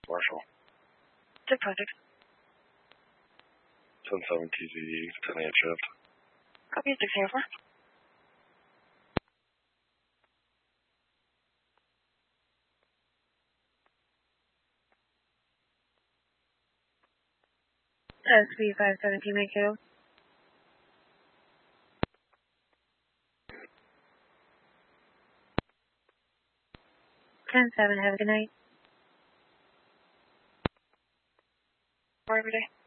Marshall. Check contact. 10-7 TZ, 10-8 shift. Copy, 604. SB 517, make KO. 10-7, have a good night. More every day.